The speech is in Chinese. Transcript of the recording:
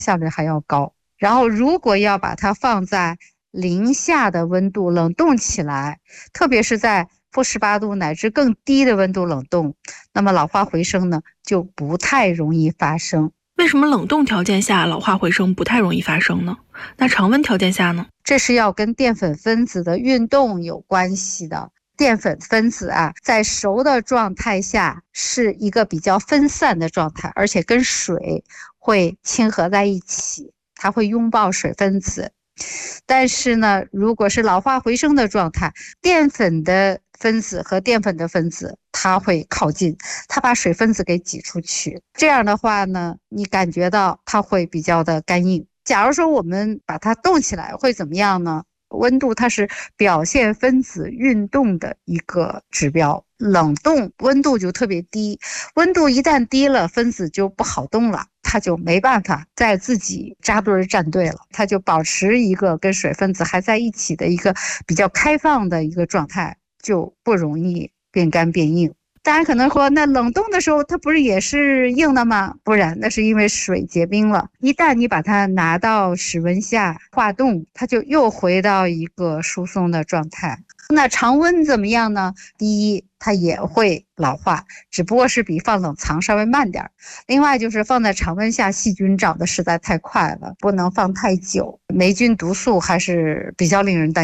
效率还要高。然后如果要把它放在零下的温度冷冻起来，特别是在-18度乃至更低的温度冷冻，那么老化回升呢就不太容易发生。 为什么冷冻条件下老化回升不太容易发生呢？那常温条件下呢？ 这是要跟淀粉分子的运动有关系的。淀粉分子在熟的状态下是一个比较分散的状态，而且跟水会亲合在一起，它会拥抱水分子。但是呢，如果是老化回升的状态，淀粉的分子和淀粉的分子它会靠近，它把水分子给挤出去。这样的话呢，你感觉到它会比较的干硬。假如说我们把它冻起来会怎么样呢？温度它是表现分子运动的一个指标，冷冻温度就特别低，温度一旦低了，分子就不好动了，它就没办法再自己扎堆站队了，它就保持一个跟水分子还在一起的一个比较开放的一个状态，就不容易变干变硬。大家可能说，那冷冻的时候它不是也是硬的吗？不然，那是因为水结冰了。一旦你把它拿到室温下化冻，它就又回到一个疏松的状态。那常温怎么样呢？第一，它也会老化，只不过是比放冷藏稍微慢点。另外就是放在常温下，细菌长得实在太快了，不能放太久，霉菌毒素还是比较令人担心。